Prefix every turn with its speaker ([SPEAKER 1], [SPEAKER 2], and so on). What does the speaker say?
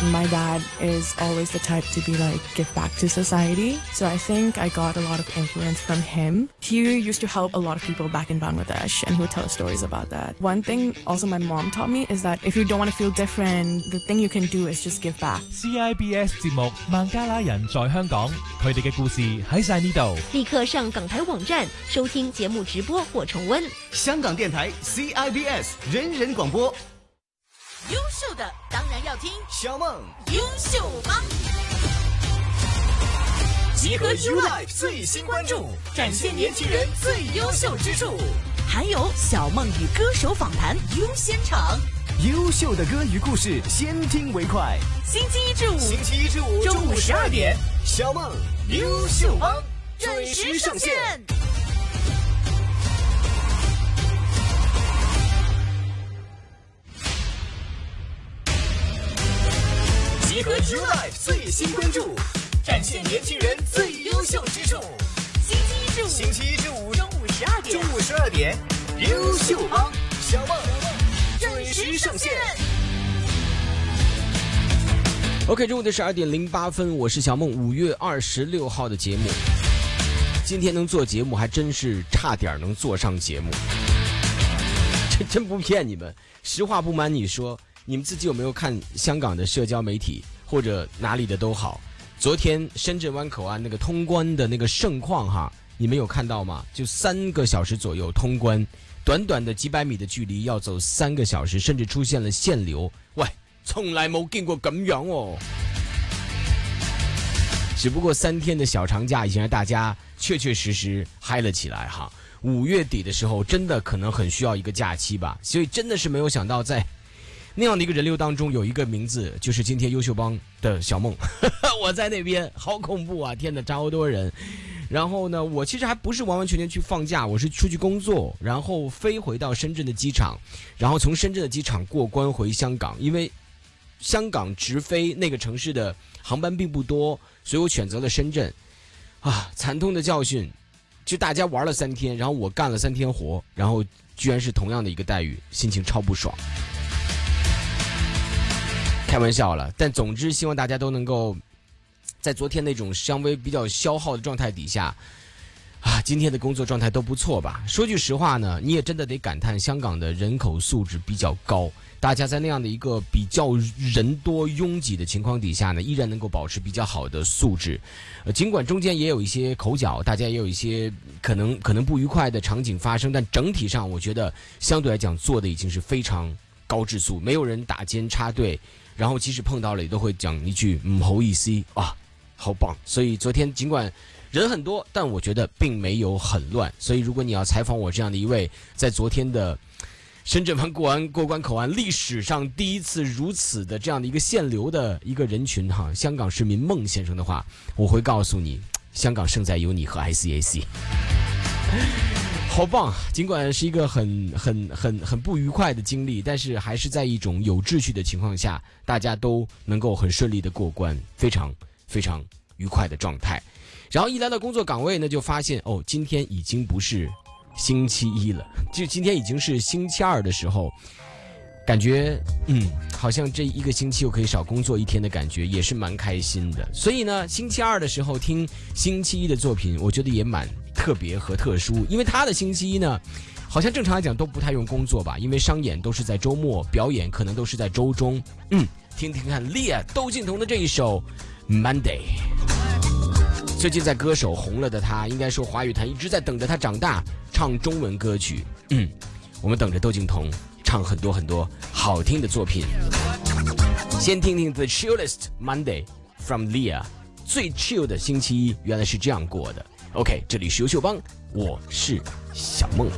[SPEAKER 1] My dad is always the type to be like, give back to society. So I think I got a lot of influence from him. He used to help a lot of people back in Bangladesh, and he would tell us stories about that. One thing also my mom taught me is that if you don't want to feel different, the thing you can do is just give back.
[SPEAKER 2] CIBS 節目孟加拉人在香港，佢哋嘅故事喺晒呢度。
[SPEAKER 3] 立刻上港台網站收聽節目直播或重溫。
[SPEAKER 4] 香港電台 CIBS 人人廣播。
[SPEAKER 5] 優秀的當然要聽
[SPEAKER 4] 小夢
[SPEAKER 5] 優秀幫，集合 YouLife 最新關注，展現年輕人最優秀之處，還有小夢與歌手訪談優先場，
[SPEAKER 4] 優秀的歌與故事，先聽為快。
[SPEAKER 5] 星期一至五中午12點，
[SPEAKER 4] 小夢優秀幫準時上線。集合 YouLife 最新關注，展現年輕人最優秀之處。星期一至五中午12點，優秀幫小夢準時上線。
[SPEAKER 6] OK， 中午的12:08，我是小夢。5月26號的節目，今天能做節目，還真是差點能做上節目。真不騙你們，實話不瞞你說。你們自己有沒有看香港的社交媒體或者哪裡的都好？昨天深圳灣口岸那個通關的那個盛況哈，你們有看到嗎？就3個小時左右通關，短短的幾百米的距離要走3個小時，甚至出現了限流。喂，從來冇見過咁樣哦。只不過3天的小長假已經讓大家確確實實嗨了起來哈。5月底的時候真的可能很需要一個假期吧，所以真的是沒有想到在那樣的一個人流當中有一個名字，就是今天優秀幫的小夢。我在那邊好恐怖啊，天哪，超多人。然後呢，我其實還不是完完全全去放假，我是出去工作，然後飛回到深圳的機場，然後從深圳的機場過關回香港。因為香港直飛那個城市的航班並不多，所以我選擇了深圳。啊，慘痛的教訓，就大家玩了3天，然後我幹了3天活，然後居然是同樣的一個待遇，心情超不爽。開玩笑了，但總之希望大家都能夠在昨天那種稍微比較消耗的狀態底下啊，今天的工作狀態都不錯吧。說句實話呢，你也真的得感嘆香港的人口素質比較高，大家在那樣的一個比較人多擁擠的情況底下呢，依然能夠保持比較好的素質。儘管中間也有一些口角，大家也有一些可能不愉快的場景發生，但整體上我覺得相對來講做的已經是非常高質素，沒有人打尖插隊，然後即使碰到了也都會講一句唔好意思啊，好棒。所以昨天儘管人很多，但我覺得並沒有很亂。所以如果你要採訪我這樣的一位在昨天的深圳灣過關口岸歷史上第一次如此的這樣的一個限流的一個人群哈，香港市民孟先生的話，我會告訴你，香港勝在有你和 ICAC。好棒！儘管是一個很不愉快的經歷，但是還是在一種有秩序的情況下，大家都能夠很順利的過關，非常非常愉快的狀態。然後一來到工作崗位呢，就發現哦，今天已經不是星期一了，就今天已經是星期二的時候，感覺好像這一個星期又可以少工作1天的感覺，也是蠻開心的。所以呢，星期二的時候聽星期一的作品，我覺得也蠻特別和特殊，因為他的星期一呢，好像正常來講都不太用工作吧，因為商演都是在周末，表演可能都是在周中。聽聽看Lia竇靖童的這一首 Monday。最近在歌手紅了的他，應該說華語壇一直在等着他長大，唱中文歌曲。我們等着竇靖童唱很多很多好聽的作品。先聽聽 The Chillest Monday from Lia， 最 chill 的星期一原來是這樣過的。OK， 這裡是優秀幫，我是小夢。